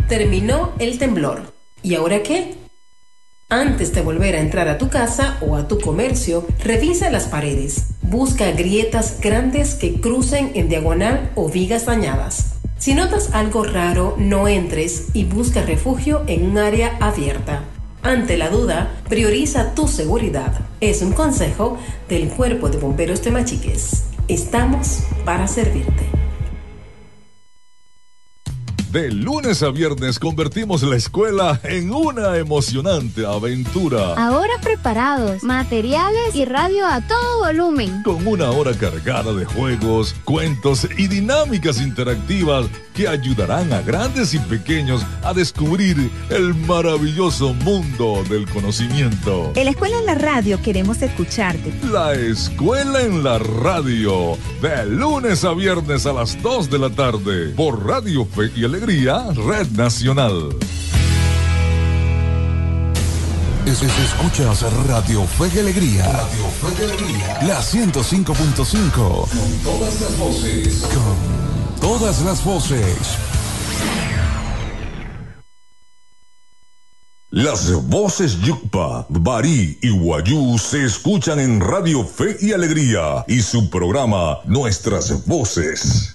Terminó el temblor. ¿Y ahora qué? Antes de volver a entrar a tu casa o a tu comercio, revisa las paredes. Busca grietas grandes que crucen en diagonal o vigas dañadas. Si notas algo raro, no entres y busca refugio en un área abierta. Ante la duda, prioriza tu seguridad. Es un consejo del Cuerpo de Bomberos de Machiques. Estamos para servirte. De lunes a viernes convertimos la escuela en una emocionante aventura. Ahora preparados, materiales y radio a todo volumen. Con una hora cargada de juegos, cuentos y dinámicas interactivas que ayudarán a grandes y pequeños a descubrir el maravilloso mundo del conocimiento. En la escuela en la radio queremos escucharte. La escuela en la radio, de lunes a viernes a las 2 de la tarde, por Radio Fe y Alegría, Red Nacional. Escuchas Radio Fe y Alegría. Radio Fe y Alegría. La 105.5. Con todas las voces. Con todas las voces. Las voces Yucpa, Barí y Guayú se escuchan en Radio Fe y Alegría y su programa Nuestras Voces.